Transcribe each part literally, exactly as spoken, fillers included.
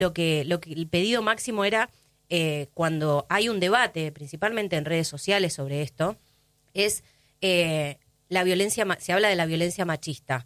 lo que, lo que el pedido máximo era, eh, cuando hay un debate, principalmente en redes sociales sobre esto, es eh, la violencia, se habla de la violencia machista.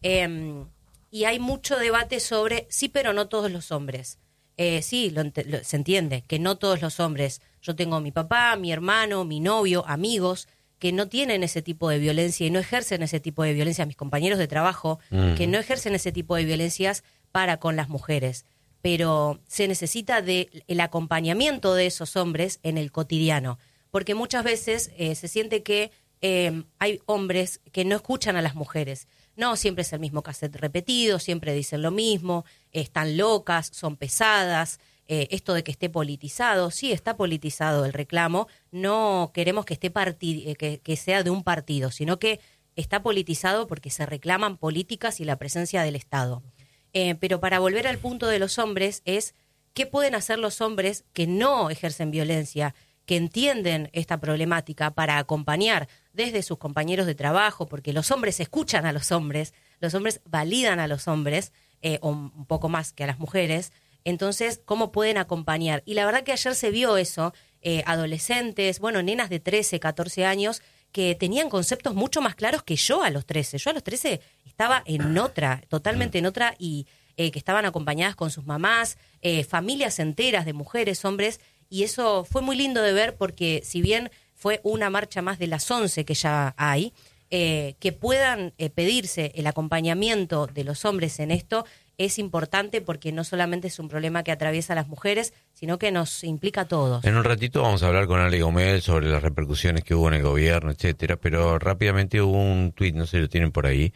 Eh, y hay mucho debate sobre, sí, pero no todos los hombres. Eh, sí, lo, lo, se entiende que no todos los hombres. Yo tengo a mi papá, mi hermano, mi novio, amigos que no tienen ese tipo de violencia y no ejercen ese tipo de violencia, mis compañeros de trabajo, mm. que no ejercen ese tipo de violencias para con las mujeres. Pero se necesita de el acompañamiento de esos hombres en el cotidiano, porque muchas veces eh, se siente que eh, hay hombres que no escuchan a las mujeres. No, siempre es el mismo cassette repetido, siempre dicen lo mismo, están locas, son pesadas. Eh, esto de que esté politizado, sí está politizado el reclamo, no queremos que esté partid- que, que sea de un partido, sino que está politizado porque se reclaman políticas y la presencia del Estado. Eh, pero para volver al punto de los hombres es, ¿qué pueden hacer los hombres que no ejercen violencia, que entienden esta problemática para acompañar desde sus compañeros de trabajo? Porque los hombres escuchan a los hombres, los hombres validan a los hombres, eh, o un poco más que a las mujeres. Entonces, ¿cómo pueden acompañar? Y la verdad que ayer se vio eso, eh, adolescentes, bueno, nenas de trece, catorce años, que tenían conceptos mucho más claros que yo a los trece. Yo a los trece estaba en otra, totalmente en otra, y eh, que estaban acompañadas con sus mamás, eh, familias enteras de mujeres, hombres, y eso fue muy lindo de ver porque si bien fue una marcha más de las once que ya hay, eh, que puedan eh, pedirse el acompañamiento de los hombres en esto, es importante porque no solamente es un problema que atraviesa a las mujeres, sino que nos implica a todos. En un ratito vamos a hablar con Ale Gomel sobre las repercusiones que hubo en el gobierno, etcétera, pero rápidamente hubo un tuit, no sé si lo tienen por ahí,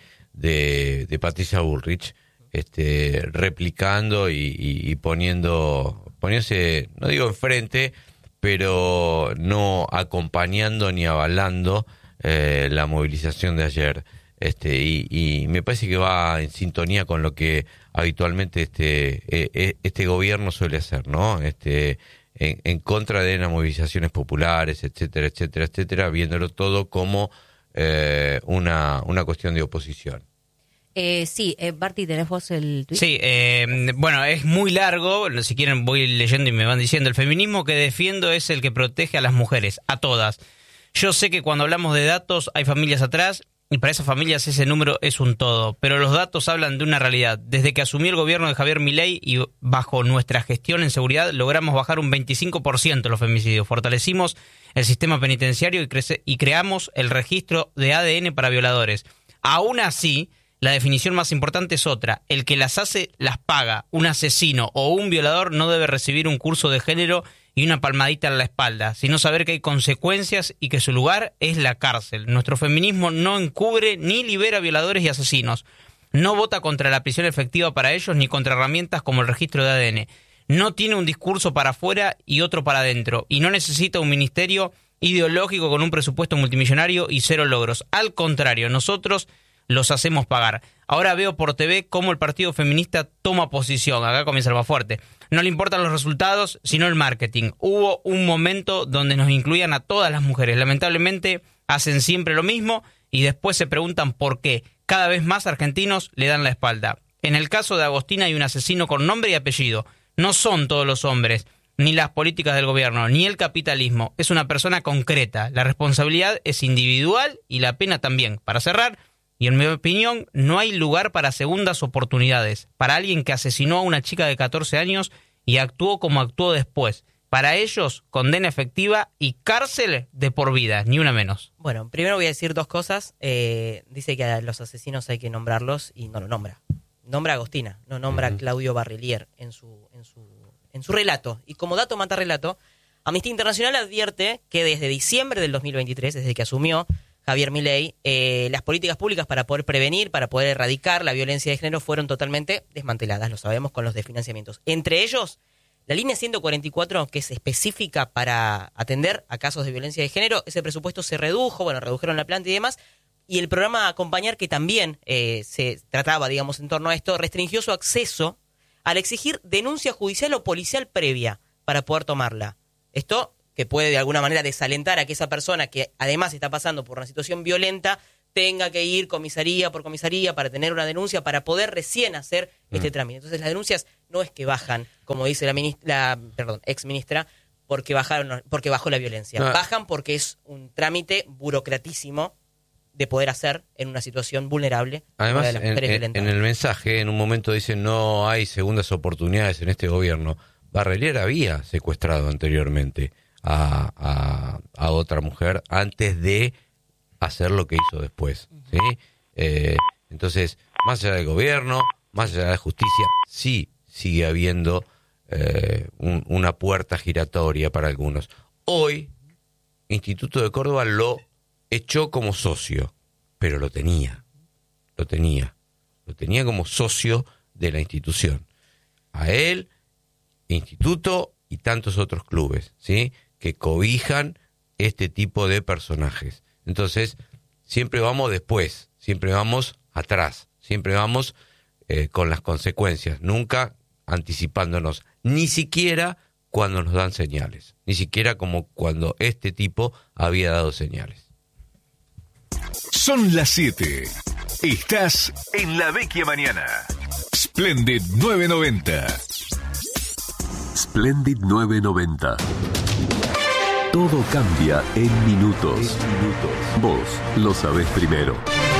de, de Patricia Bullrich, este, replicando y, y, y poniendo, poniéndose, no digo enfrente, pero no acompañando ni avalando eh, la movilización de ayer. Este, y, y me parece que va en sintonía con lo que habitualmente este eh, este gobierno suele hacer, ¿no? Este, en, en contra de las movilizaciones populares, etcétera, etcétera, etcétera, viéndolo todo como eh, una una cuestión de oposición. Eh, sí, eh, Barty, ¿tenés vos el tuit? Sí, eh, bueno, es muy largo, si quieren voy leyendo y me van diciendo. El feminismo que defiendo es el que protege a las mujeres, a todas. Yo sé que cuando hablamos de datos hay familias atrás, y para esas familias ese número es un todo, pero los datos hablan de una realidad. Desde que asumió el gobierno de Javier Milei y bajo nuestra gestión en seguridad logramos bajar un veinticinco por ciento los femicidios, fortalecimos el sistema penitenciario y, crece- y creamos el registro de A D N para violadores. Aún así, la definición más importante es otra: el que las hace las paga. Un asesino o un violador no debe recibir un curso de género y una palmadita en la espalda, sino saber que hay consecuencias y que su lugar es la cárcel. Nuestro feminismo no encubre ni libera violadores y asesinos. No vota contra la prisión efectiva para ellos ni contra herramientas como el registro de A D N. No tiene un discurso para afuera y otro para adentro. Y no necesita un ministerio ideológico con un presupuesto multimillonario y cero logros. Al contrario, nosotros los hacemos pagar. Ahora veo por T V cómo el partido feminista toma posición. Acá comienza el más fuerte. No le importan los resultados, sino el marketing. Hubo un momento donde nos incluían a todas las mujeres. Lamentablemente hacen siempre lo mismo y después se preguntan por qué. Cada vez más argentinos le dan la espalda. En el caso de Agostina hay un asesino con nombre y apellido. No son todos los hombres, ni las políticas del gobierno, ni el capitalismo. Es una persona concreta. La responsabilidad es individual y la pena también. Para cerrar, y en mi opinión, no hay lugar para segundas oportunidades, para alguien que asesinó a una chica de catorce años y actuó como actuó después. Para ellos, condena efectiva y cárcel de por vida, ni una menos. Bueno, primero voy a decir dos cosas. Eh, dice que a los asesinos hay que nombrarlos y no lo nombra. Nombra a Agostina, no nombra uh-huh. a Claudio Barrelier en su, en, su, en su relato. Y como dato mata relato, Amnistía Internacional advierte que desde diciembre del dos mil veintitrés, desde que asumió Javier Milei, eh, las políticas públicas para poder prevenir, para poder erradicar la violencia de género fueron totalmente desmanteladas, lo sabemos con los desfinanciamientos. Entre ellos, la línea ciento cuarenta y cuatro, que es específica para atender a casos de violencia de género, ese presupuesto se redujo, bueno, redujeron la planta y demás, y el programa Acompañar, que también eh, se trataba, digamos, en torno a esto, restringió su acceso al exigir denuncia judicial o policial previa para poder tomarla. Esto que puede de alguna manera desalentar a que esa persona que además está pasando por una situación violenta tenga que ir comisaría por comisaría para tener una denuncia, para poder recién hacer mm. este trámite. Entonces las denuncias no es que bajan, como dice la, ministra, la perdón, ex ministra, porque bajaron, porque bajó la violencia. No. Bajan porque es un trámite burocratísimo de poder hacer en una situación vulnerable. Además, de en, en, en el mensaje, en un momento dicen no hay segundas oportunidades en este gobierno. Barrelier había secuestrado anteriormente a, a, a otra mujer antes de hacer lo que hizo después, ¿sí? Eh, entonces, más allá del gobierno, más allá de la justicia, sí sigue habiendo eh, un, una puerta giratoria para algunos. Hoy, Instituto de Córdoba lo echó como socio, pero lo tenía, lo tenía, lo tenía como socio de la institución. A él, Instituto y tantos otros clubes, ¿sí? Que cobijan este tipo de personajes. Entonces, siempre vamos después, siempre vamos atrás, siempre vamos eh, con las consecuencias, nunca anticipándonos, ni siquiera cuando nos dan señales, ni siquiera como cuando este tipo había dado señales. Son las siete. Estás en La Vecchia Mañana. Splendid novecientos noventa. Splendid novecientos noventa. Todo cambia en minutos. Vos lo sabés primero.